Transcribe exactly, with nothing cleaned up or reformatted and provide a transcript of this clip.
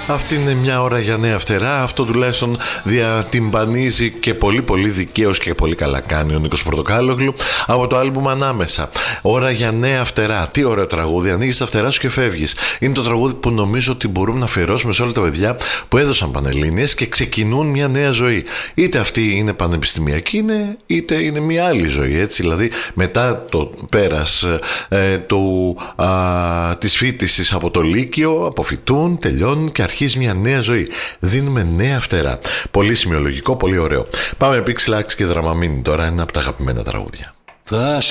Αυτή είναι μια ώρα για νέα φτερά. Αυτό τουλάχιστον διατυμπανίζει και πολύ πολύ δικαίως και πολύ καλά κάνει ο Νίκος Πορτοκάλογλου από το άλμπουμ Ανάμεσα. Ώρα για νέα φτερά. Τι ωραίο τραγούδι. Ανοίγεις τα φτερά σου και φεύγεις. Είναι το τραγούδι που νομίζω ότι μπορούμε να αφιερώσουμε σε όλα τα παιδιά που έδωσαν Πανελλήνιες και ξεκινούν μια νέα ζωή. Είτε αυτή είναι πανεπιστημιακή, είναι, είτε είναι μια άλλη ζωή. Έτσι, δηλαδή μετά το πέρας ε, του, α, της φοιτησης από το Λύκειο, αποφοιτούν, τελειώνουν και αρχίζει μια νέα ζωή. Δίνουμε νέα φτερά. Πολύ σημειολογικό, πολύ ωραίο. Πάμε Pixel Axe και Δραμαμίνη τώρα, ένα από τα αγαπημένα τραγούδια. Θα